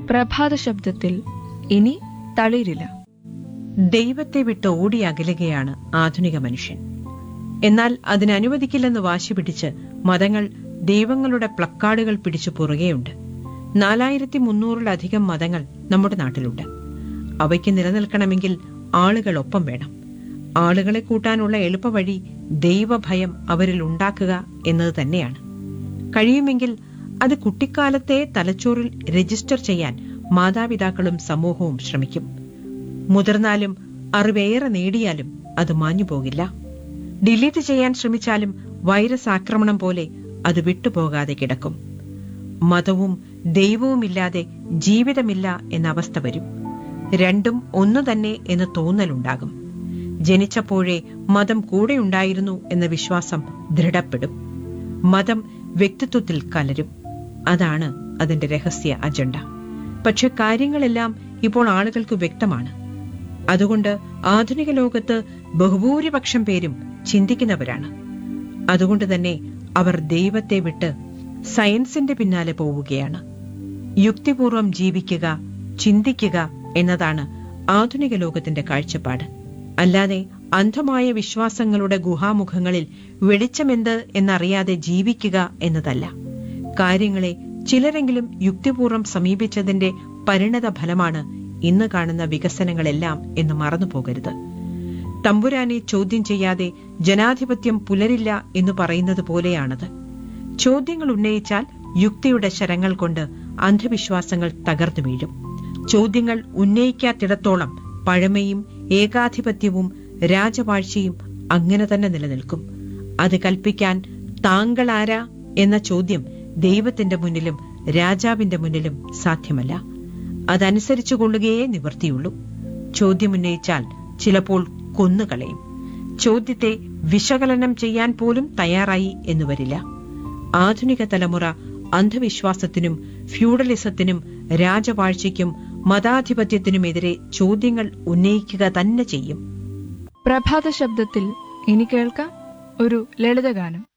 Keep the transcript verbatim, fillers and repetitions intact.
പ്രഭാത ശബ്ദത്തിൽ ഇനി തളിരില്ല. ദൈവത്തെ വിട്ട് ഓടി അകലുകയാണ് ആധുനിക മനുഷ്യൻ. എന്നാൽ അതിനനുവദിക്കില്ലെന്ന് വാശി പിടിച്ച് മതങ്ങൾ ദൈവങ്ങളുടെ പ്ലക്കാർഡുകൾ പിടിച്ചു പുറകെയുണ്ട്. നാലായിരത്തി മുന്നൂറിലധികം മതങ്ങൾ നമ്മുടെ നാട്ടിലുണ്ട്. അവയ്ക്ക് നിലനിൽക്കണമെങ്കിൽ ആളുകൾ ഒപ്പം വേണം. ആളുകളെ കൂട്ടാനുള്ള എളുപ്പവഴി ദൈവഭയം അവരിൽ ഉണ്ടാക്കുക എന്നത് തന്നെയാണ്. കഴിയുമെങ്കിൽ അത് കുട്ടിക്കാലത്തെ തലച്ചോറിൽ രജിസ്റ്റർ ചെയ്യാൻ മാതാപിതാക്കളും സമൂഹവും ശ്രമിക്കും. മുതിർന്നാലും അറിവേറെ നേടിയാലും അത് മാഞ്ഞുപോകില്ല. ഡിലീറ്റ് ചെയ്യാൻ ശ്രമിച്ചാലും വൈറസ് ആക്രമണം പോലെ അത് വിട്ടുപോകാതെ കിടക്കും. മതവും ദൈവവുമില്ലാതെ ജീവിതമില്ല എന്ന അവസ്ഥ വരും. രണ്ടും ഒന്നു തന്നെ എന്ന് തോന്നലുണ്ടാകും. ജനിച്ചപ്പോഴേ മതം കൂടെയുണ്ടായിരുന്നു എന്ന വിശ്വാസം ദൃഢപ്പെടും. മതം വ്യക്തിത്വത്തിൽ കലരും. അതാണ് അതിന്റെ രഹസ്യ അജണ്ട. പക്ഷെ കാര്യങ്ങളെല്ലാം ഇപ്പോൾ ആളുകൾക്ക് വ്യക്തമാണ്. അതുകൊണ്ട് ആധുനിക ലോകത്ത് ബഹുഭൂരിപക്ഷം പേരും ചിന്തിക്കുന്നവരാണ്. അതുകൊണ്ട് തന്നെ അവർ ദൈവത്തെ വിട്ട് സയൻസിന്റെ പിന്നാലെ പോവുകയാണ്. യുക്തിപൂർവം ജീവിക്കുക, ചിന്തിക്കുക എന്നതാണ് ആധുനിക ലോകത്തിന്റെ കാഴ്ചപ്പാട്. അല്ലാതെ അന്ധമായ വിശ്വാസങ്ങളുടെ ഗുഹാമുഖങ്ങളിൽ വെളിച്ചമെന്ത് എന്നറിയാതെ ജീവിക്കുക എന്നതല്ല. കാര്യങ്ങളെ ചിലരെങ്കിലും യുക്തിപൂർവം സമീപിച്ചതിന്റെ പരിണത ഫലമാണ് ഇന്ന് കാണുന്ന വികസനങ്ങളെല്ലാം എന്ന് മറന്നുപോകരുത്. തമ്പുരാനെ ചോദ്യം ചെയ്യാതെ ജനാധിപത്യം പുലരില്ല എന്ന് പറയുന്നത് പോലെയാണത്. ചോദ്യങ്ങൾ ഉന്നയിച്ചാൽ യുക്തിയുടെ ശരങ്ങൾ കൊണ്ട് അന്ധവിശ്വാസങ്ങൾ തകർന്നു വീഴും. ചോദ്യങ്ങൾ ഉന്നയിക്കാത്തിടത്തോളം പഴമയും ഏകാധിപത്യവും രാജവാഴ്ചയും അങ്ങനെ തന്നെ നിലനിൽക്കും. അത് കൽപ്പിക്കാൻ താങ്കൾ ആരാ എന്ന ചോദ്യം ദൈവത്തിന്റെ മുന്നിലും രാജാവിന്റെ മുന്നിലും സാധ്യമല്ല. അതനുസരിച്ചു കൊള്ളുകയേ നിവർത്തിയുള്ളൂ. ചോദ്യമുന്നയിച്ചാൽ ചിലപ്പോൾ കൊന്നുകളയും. ചോദ്യത്തെ വിശകലനം ചെയ്യാൻ പോലും തയ്യാറായി എന്ന് വരില്ല. ആധുനിക തലമുറ അന്ധവിശ്വാസത്തിനും ഫ്യൂഡലിസത്തിനും രാജവാഴ്ചയ്ക്കും മതാധിപത്യത്തിനുമെതിരെ ചോദ്യങ്ങൾ ഉന്നയിക്കുക തന്നെ ചെയ്യും. പ്രഭാത ശബ്ദത്തിൽ ഇനി കേൾക്കാം ഒരു ലളിതഗാനം.